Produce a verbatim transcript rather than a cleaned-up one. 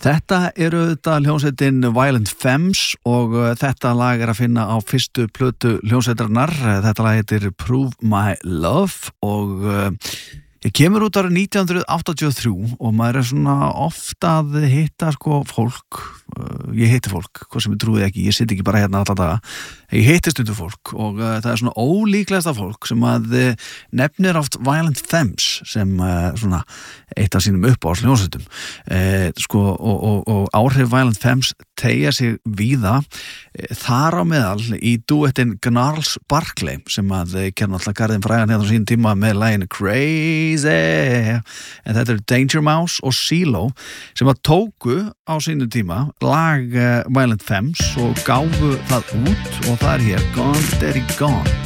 Þetta eru þetta hljómsveitin Violent Femmes og uh, þetta lag er að finna á fyrstu plötu hljómsveitarinnar. Þetta lag heitir Prove My Love og uh, ég kemur út árið nítján hundruð áttatíu og þrjú og maður er svona ofta að hitta sko fólk, uh, ég hitti fólk, hvað sem ég trúið ekki, ég sitt ekki bara hérna alltaf daga, ég hitti stundu fólk og uh, það er svona ólíklegasta fólk sem að uh, nefnir oft Violent Femmes sem uh, svona eitt af sínum uppáhalds hljómsveitum uh, sko og, og, og áhrif Violent Femmes tegja sig víða, uh, þar á meðal í duettin Gnarls Barkley sem að uh, kemur alltaf garðin frægan hérna á sín tíma með laginu Crazy, en þetta eru Danger Mouse og CeeLo sem að tóku á sínu tíma lag uh, Violent Femmes og gáfu það út og það er hér Gone Daddy Gone.